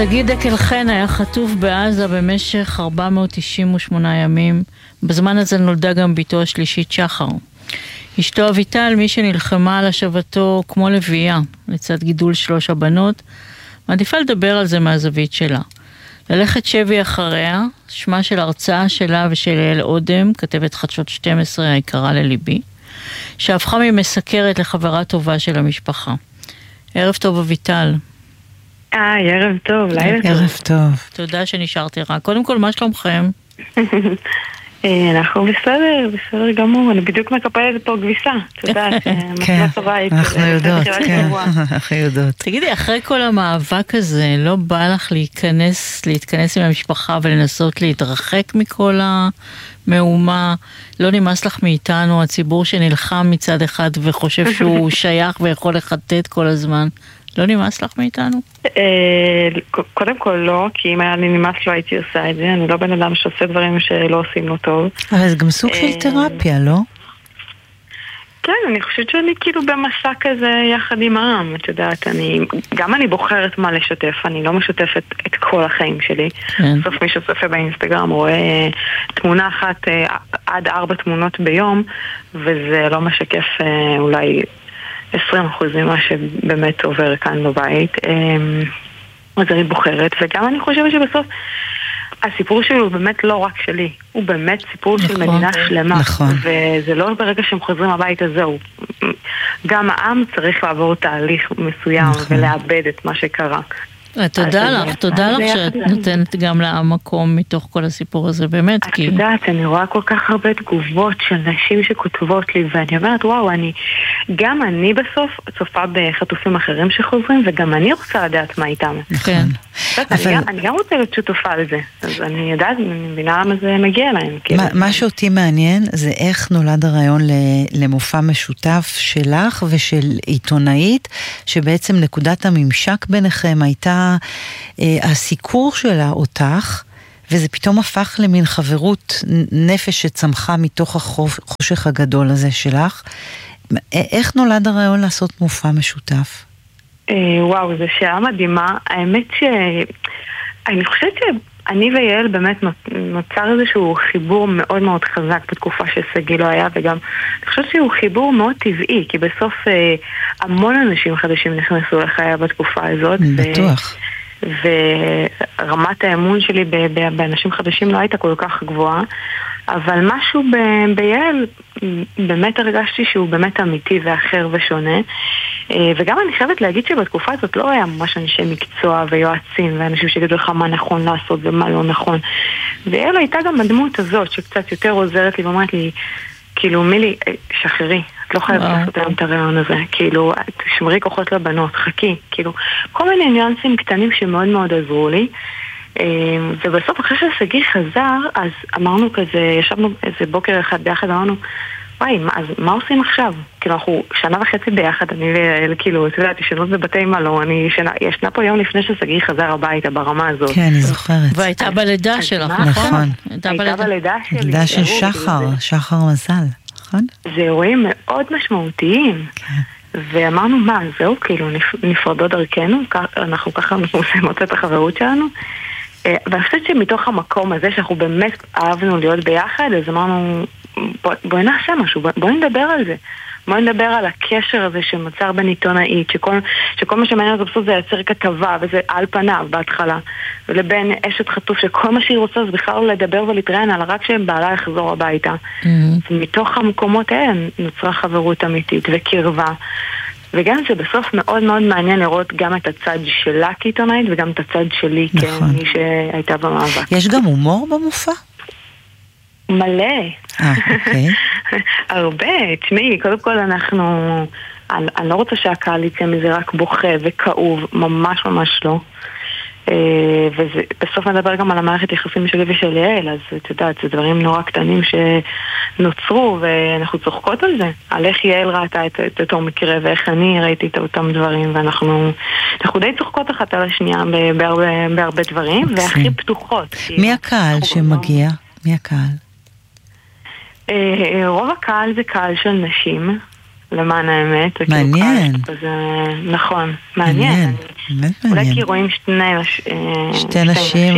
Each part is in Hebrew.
שגיא דקל חן היה חטוף בעזה במשך 498 ימים. בזמן הזה נולדה גם ביתו השלישית שחר. אשתו אביטל, מי שנלחמה על השבתו כמו לביאה, לצד גידול 3 הבנות, מעדיפה לדבר על זה מהזווית שלה. ללכת שבי אחריה, שמה של הרצאה שלה ושל אל אודם, כתבת חדשות 12 היקרה לליבי, שהפכה ממסקרת לחברה טובה של המשפחה. ערב טוב אביטל. ערב טוב, לילה טוב. ערב טוב. תודה שנשארתי רק. קודם כל, מה שלומכם? אנחנו בסדר גמור. אני בדיוק מקפלת פה כביסה. תודה, כן, אנחנו יודעות, כן, אנחנו יודעות. תגידי, אחרי כל המאבק הזה, לא בא לך להתכנס עם המשפחה ולנסות להתרחק מכל המהומה? לא נמאס לך מאיתנו, הציבור שנלחם מצד אחד וחושב שהוא שייך ויכול לחטט כל הזמן? לא נמאס לך מאיתנו? קודם כל לא, כי אם היה לי נמאס לא הייתי עושה את זה. אני לא בן אדם שעושה דברים שלא עושים לו טוב. אבל זה גם סוג של תרפיה, לא? כן, אני חושבת שאני כאילו במסע כזה יחד עם העם. את יודעת, גם אני בוחרת מה לשתף. אני לא משתפת את כל החיים שלי. בסוף מי שצופה באינסטגרם רואה תמונה אחת עד 4 תמונות ביום, וזה לא משקף אולי 20% ממה שבאמת עובר כאן בבית. אז אני בוחרת, וגם אני חושבת שבסוף הסיפור שלי הוא באמת לא רק שלי, הוא באמת סיפור של מדינה שלמה. וזה לא ברגע שהם חוזרים הביתה, זהו. גם העם צריך לעבור תהליך מסוים ולאבד את מה שקרה. תודה לך שאת נותנת גם לעם מקום מתוך כל הסיפור הזה, באמת. את יודעת, אני רואה כל כך הרבה תגובות של נשים שכותבות לי, ואני אומרת, וואו, גם אני בסוף צופה בחטופים אחרים שחוזרים, וגם אני רוצה לדעת מה איתם. כן. אני גם רוצה להיות שותפה על זה, אז אני יודעת, אני מבינה למה זה מגיע להם. מה שאותי מעניין זה איך נולד הרעיון למופע משותף שלך ושל עיתונאית, שבעצם נקודת הממשק ביניכם הייתה הסיקור שלה אותך, וזה פתאום הפך למין חברות נפש שצמחה מתוך החושך הגדול הזה שלך. איך נולד הרעיון לעשות מופע משותף? וואו, זו שאלה מדהימה. האמת אני חושבת שאני ויעל באמת נוצר איזשהו חיבור מאוד מאוד חזק בתקופה ששגיא לא היה, וגם אני חושבת שהוא חיבור מאוד טבעי, כי בסוף המון אנשים חדשים נכנסו לחיי בתקופה הזאת. בטוח. ורמת האמון שלי באנשים חדשים לא הייתה כל כך גבוהה, אבל משהו ביעל באמת הרגשתי שהוא באמת אמיתי ואחר ושונה. וגם אני חייבת להגיד שבתקופה הזאת לא היה ממש אנשי מקצוע ויועצים ואנשים שיגידו לך מה נכון לעשות ומה לא נכון. ויעל הייתה גם הדמות הזאת שקצת יותר עוזרת לי ואומרת לי, כאילו, מילי, שחררי, את לא חייבת לעשות היום את הרעיון הזה, כאילו, תשמרי כוחות לבנות, חכי, כאילו, כל מיני ניואנסים קטנים שמאוד מאוד עזרו לי. ובסוף אחרי ששגיא חזר, אז אמרנו כזה, ישבנו איזה בוקר אחד ביחד, אמרנו, וואי, אז מה עושים עכשיו? כאילו, אנחנו 1.5 שנה ביחד, אני ויעל, כאילו, אתה יודע, תשנות בבתי מלון, ישנה פה יום לפני ששגיא חזר הביתה ברמה הזאת. כן, אני זוכרת. והייתה בלידה שלך, נכון? הייתה בלידה שלי. בלידה של שחר מזל, נכון? זה אירועים מאוד משמעותיים. ואמרנו, מה, זהו, כאילו, נפרדות דרכנו, אנחנו ככה מוצאים את החברות שלנו. ואני חושבת שמתוך המקום הזה שאנחנו באמת אהבנו להיות ביחד, אז אמרנו, בואי נעשה משהו, בואי נדבר על זה. בואי נדבר על הקשר הזה שנוצר בין עיתונאית, שכל מה שמעניין אותו בסוף זה לייצר כתבה, וזה על פניו בהתחלה, ולבין אשת חטוף שכל מה שהיא רוצה זה בכלל לא לדבר ולהתראיין, אלא רק שבעלה יחזור הביתה. ומתוך המקומות האלה נוצרה חברות אמיתית וקרבה. וגם זה בסוף מאוד מאוד מעניין לראות גם את הצד שלה כעיתונאית וגם את הצד שלי כמי שהייתה במאבק. יש גם הומור במופע? מלא. אוקיי. הרבה. תשמעי, קודם כל אני לא רוצה שהקהל יצא מזה רק בוכה וכאוב, ממש ממש לא. ובסוף נדבר גם על המערכת יחסים שלי ושל יעל, אז את יודעת, זה דברים נורא קטנים שנוצרו ואנחנו צוחקות על זה, על איך יעל ראתה את אותו מקרה ואיך אני ראיתי את אותם דברים, ואנחנו די צוחקות אחת על השנייה בהרבה דברים, והכי פתוחות. מי הקהל שמגיע? מי הקהל? רוב הקהל זה קהל של נשים, למען האמת. מעניין. נכון, מעניין. אולי כי רואים שתי נשים,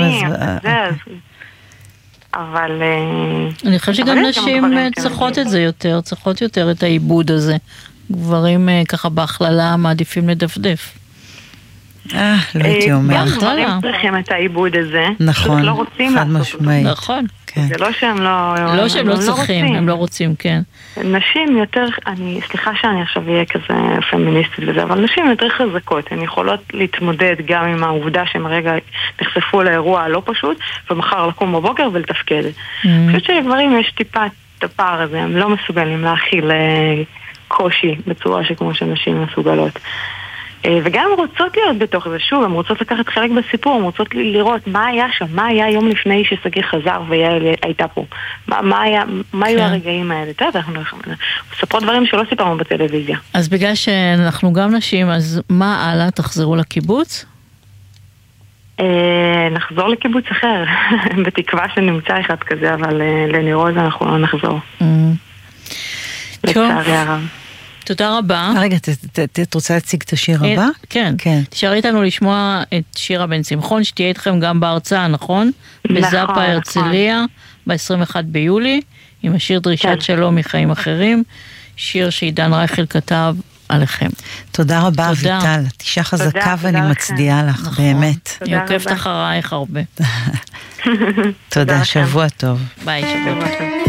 אבל... אני חושבת שגם נשים צריכות את זה יותר, צריכות יותר את העיבוד הזה. גברים ככה בהכללה מעדיפים לדפדף. לא הייתי אומר. גם גברים צריכים את העיבוד הזה. נכון, לא רוצים חד משמעית. נכון. זה לא שהם לא שהם לא צריכים, הם לא רוצים, כן. נשים יותר, סליחה שאני עכשיו אהיה כזה פמיניסטית וזה, אבל נשים יותר חזקות, הן יכולות להתמודד גם עם העובדה שהם רגע נחשפו לאירוע הלא פשוט, ומחר לקום בבוקר ולתפקד. אני חושבת שלגברים יש טיפה את הפער הזה, הם לא מסוגלים להכיל קושי בצורה שכמו שנשים מסוגלות. וגם הן רוצות להיות בתוך זה, שוב, הן רוצות לקחת חלק בסיפור, הן רוצות לראות מה היה שם, מה היה יום לפני שסגי חזר ויעל הייתה פה, מה היו הרגעים האלה, אנחנו מספרות דברים שלא סיפרנו בטלוויזיה. אז בגלל שאנחנו גם נשים, אז מה הלאה? תחזרו לקיבוץ? נחזור לקיבוץ אחר, בתקווה שנמצא אחד כזה, אבל לניר עוז אנחנו לא נחזור. לצערי הרב. תודה רבה. רגע, את רוצה להציג את השיר הבא? כן. תשארי איתנו לשמוע את שירה בן שמחון, שתהיה איתכם גם בהרצאה, נכון? בזאפה הרצליה, ב-21 ביולי, עם השיר דרישת שלום מחיים אחרים, שיר שעידן רייכל כתב עליכם. תודה רבה, אביטל. את אישה חזקה ואני מצדיעה לך, באמת. אני עוקבת אחרייך הרבה. תודה, שבוע טוב. ביי, שבוע טוב.